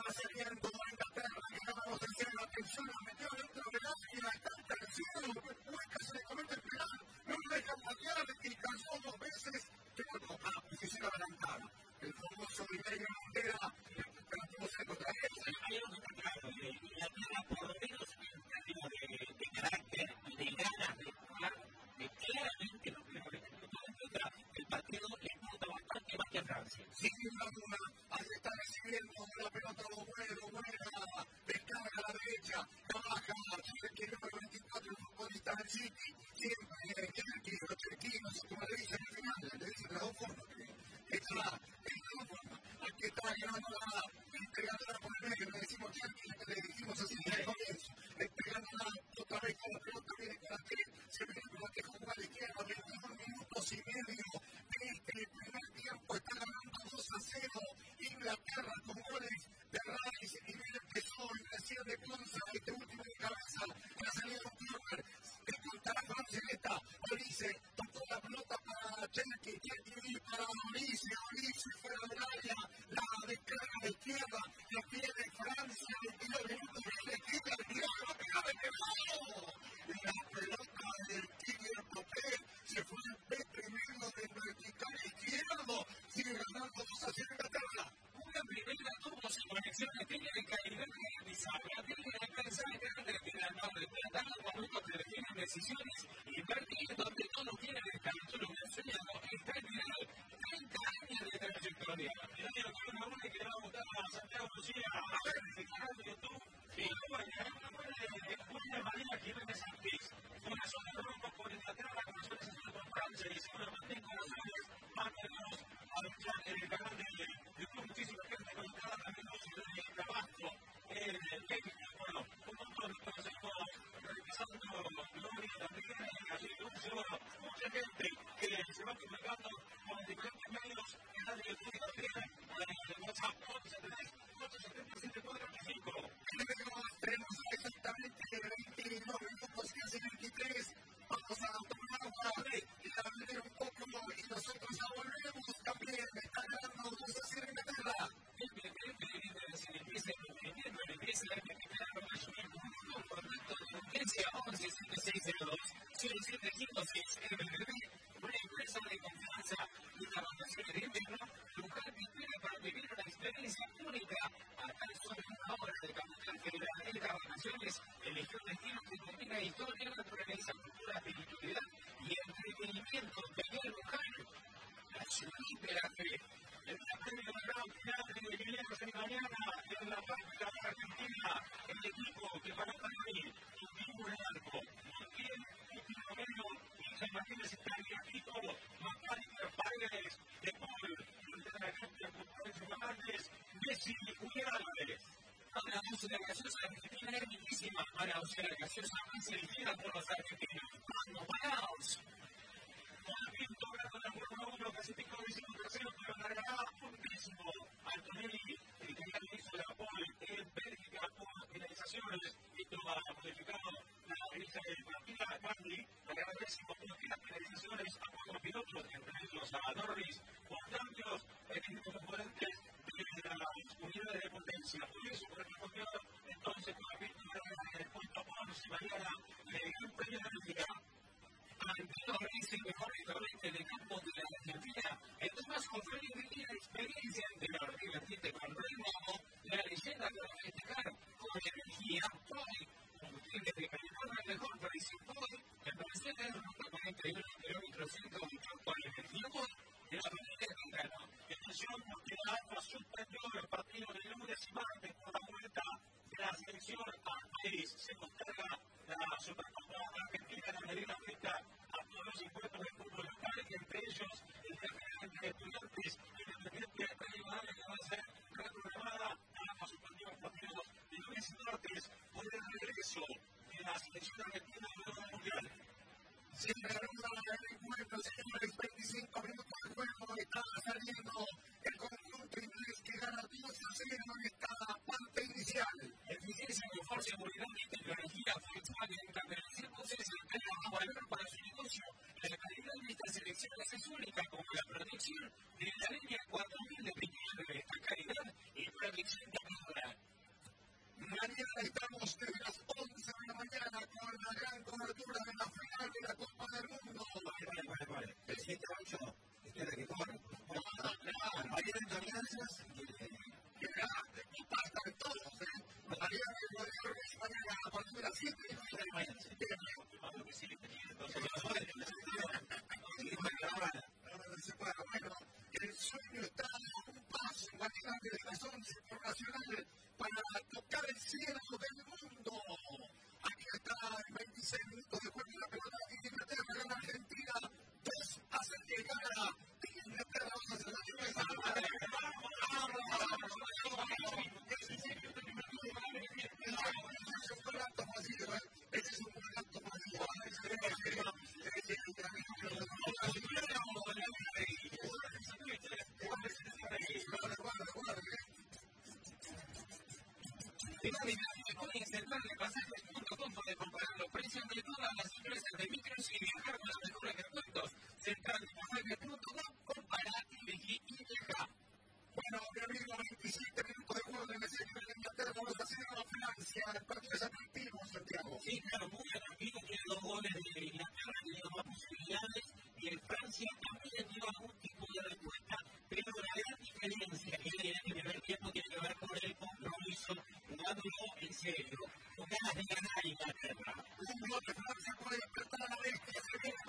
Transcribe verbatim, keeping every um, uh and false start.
Decisiones y partidos donde todos quieren estar, solo me han soñado, está el video, treinta años de trayectoria. El año con una buena que le va a gustar a Santiago Lucía, a ver, en el canal de YouTube, y bueno, una María Jiménez Ortiz, una zona de Europa por Inglaterra, con nosotros en por Francia, y seguramente en corazones, van a vernos a luchar en el canal de YouTube, muchísima gente conectada, también los de trabajo, en el México, bueno, un montón de conocemos, revisando Gloria también, así que mucha gente que se va comunicando con diferentes medios en la de YouTube también, en WhatsApp, once tres, ocho siete siete cuatro cinco. Tenemos esta instantes de las once por Nacional para tocar el cielo del mundo. Aquí está en veintiséis minutos de juego la pelota de Inglaterra, gana Argentina, dos a cero gana Inglaterra, vamos a hacer la cerveza. Ese es un acto fácil, ese es un acto fácil. Pueden centrar de pasajes punto com para comparar los precios de todas las empresas de micros y viajar con los mejores descuentos. Central de pasajes punto com, compara, elegí y viaja. Bueno, mi amigo, veintisiete minutos de juego de la serie de Inglaterra, vamos a hacer a Francia, el partido es atractivo, Santiago. Sí, claro, muy atractivo, tiene dos goles de Inglaterra, tiene más posibilidades, y en Francia también dio algún tipo de respuesta, pero la gran diferencia que hay en el primer tiempo tiene que ver con el compromiso, jugándolo en serio, con ganas de ganar a Inglaterra. Un gol de Francia puede despertar a la bestia, se viene